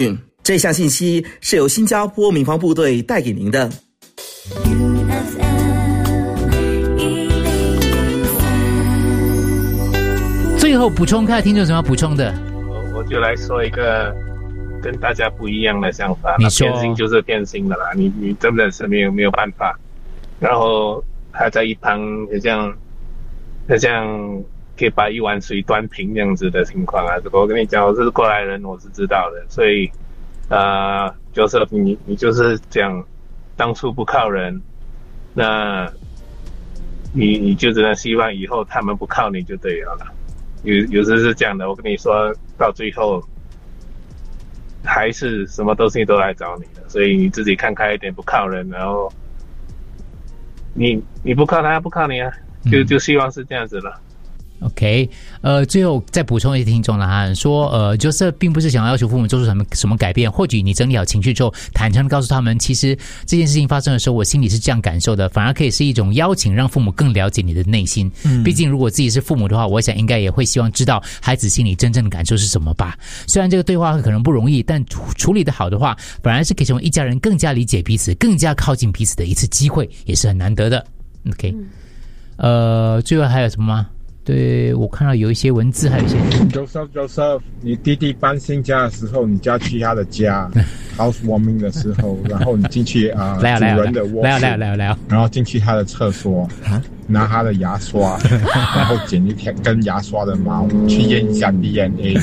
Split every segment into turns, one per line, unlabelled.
这项信息是由新加坡民防部队带给您的。
最后补充，看听众有什么要补充的。
我就来说一个跟大家不一样的想法。
你说
偏心就是偏心的啦，你真的是没有办法。然后他在一旁好像可以把一碗水端平这样子的情况啊。我跟你讲，我是过来人，我是知道的。所以就是你就是讲当初不靠人，那你就只能希望以后他们不靠你就对了啦。有时是这样的，我跟你说到最后还是什么东西都来找你的，所以你自己看开一点，不靠人，然后你不靠他不靠你啊，就希望是这样子了。
OK， 最后再补充一些听众了哈，说Joseph 并不是想要求父母做出什么改变，或许你整理好情绪之后，坦诚地告诉他们，其实这件事情发生的时候，我心里是这样感受的，反而可以是一种邀请，让父母更了解你的内心。毕竟如果自己是父母的话，我想应该也会希望知道孩子心里真正的感受是什么吧。虽然这个对话可能不容易，但处理得好的话，反而是可以成为一家人更加理解彼此、更加靠近彼此的一次机会，也是很难得的。OK，最后还有什么吗？对，我看到有一些文字，还有一些
Joseph， 你弟弟搬新家的时候，你就要去他的家housewarming 的时候，然后你进去主人的卧室，来，然后进去他的厕所，拿他的牙刷，然后剪一根牙刷的毛，去验一下 DNA。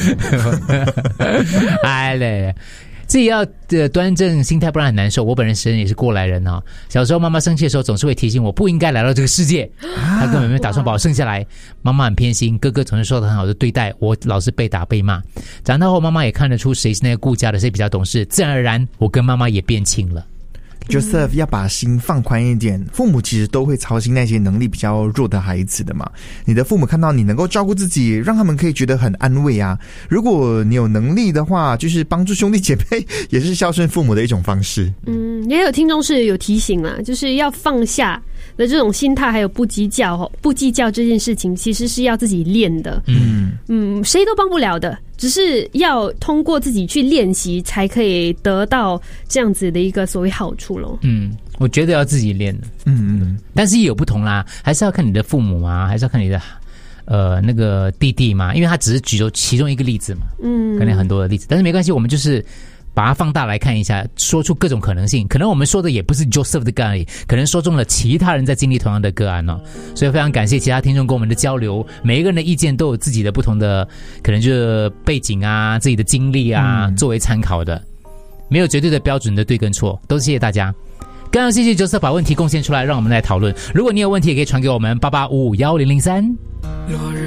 哎嘞。自己要端正心态，不然很难受。我本人也是过来人哦。小时候妈妈生气的时候，总是会提醒我不应该来到这个世界。她根本没有打算把我生下来。妈妈很偏心，哥哥总是受到很好的对待，我老是被打被骂。长大后，妈妈也看得出谁是那个顾家的，谁比较懂事，自然而然，我跟妈妈也变亲了。
Joseph 要把心放宽一点，父母其实都会操心那些能力比较弱的孩子的嘛。你的父母看到你能够照顾自己，让他们可以觉得很安慰啊。如果你有能力的话，就是帮助兄弟姐妹，也是孝顺父母的一种方式。
也有听众是有提醒啦，就是要放下的这种心态，还有不计较这件事情，其实是要自己练的。谁都帮不了的，只是要通过自己去练习，才可以得到这样子的一个所谓好处咯。
我觉得要自己练的。但是也有不同啦，还是要看你的父母嘛，还是要看你的那个弟弟嘛，因为他只是举其中一个例子嘛。可能很多的例子，但是没关系，我们就是把它放大来看一下，说出各种可能性。可能我们说的也不是 Joseph 的个案而已，可能说中了其他人在经历同样的个案哦。所以非常感谢其他听众跟我们的交流，每一个人的意见都有自己的不同的，可能就是背景啊、自己的经历啊，作为参考的，没有绝对的标准的对跟错。都谢谢大家。刚刚谢谢 Joseph 把问题贡献出来，让我们来讨论。如果你有问题，也可以传给我们88551003。